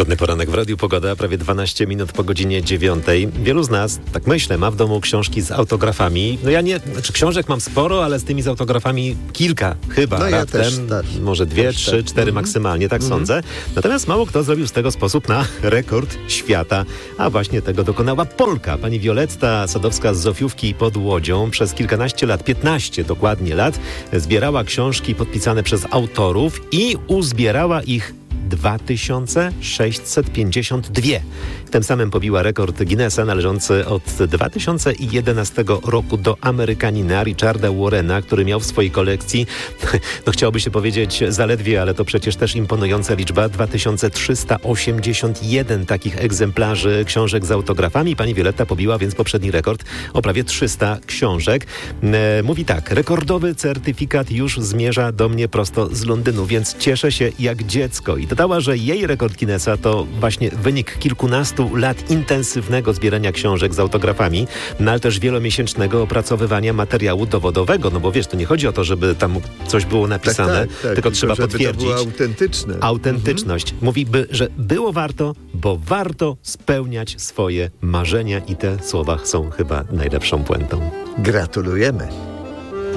Pogodny poranek w Radiu Pogoda, prawie 12 minut po godzinie 9. Wielu z nas, tak myślę, ma w domu książki z autografami. No ja nie, książek mam sporo, ale z tymi z autografami kilka chyba. No ja raptem, też. może 2, 3, 4 maksymalnie, tak sądzę. Natomiast mało kto zrobił z tego sposób na rekord świata, a właśnie tego dokonała Polka. Pani Wioletta Sadowska z Zofiówki pod Łodzią przez kilkanaście lat, 15 dokładnie lat, zbierała książki podpisane przez autorów i uzbierała ich 2652. Tym samym pobiła rekord Guinnessa należący od 2011 roku do Amerykanina Richarda Warrena, który miał w swojej kolekcji, no chciałoby się powiedzieć zaledwie, ale to przecież też imponująca liczba, 2381 takich egzemplarzy książek z autografami. Pani Wioletta pobiła więc poprzedni rekord o prawie 300 książek. Mówi tak: rekordowy certyfikat już zmierza do mnie prosto z Londynu, więc cieszę się jak dziecko. I dodała, że jej rekord Guinnessa to właśnie wynik kilkunastu lat intensywnego zbierania książek z autografami, no ale też wielomiesięcznego opracowywania materiału dowodowego, no bo wiesz, to nie chodzi o to, żeby tam coś było napisane, tylko trzeba potwierdzić. To było autentyczne. Autentyczność. Mówi, że było warto, bo warto spełniać swoje marzenia i te słowa są chyba najlepszą puentą. Gratulujemy.